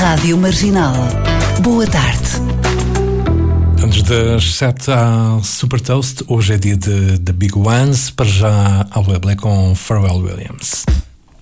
Rádio Marginal. Boa tarde. Antes das 7 à Super Toast, hoje é dia de The Big Ones. Para já, ao Black com Pharrell Williams.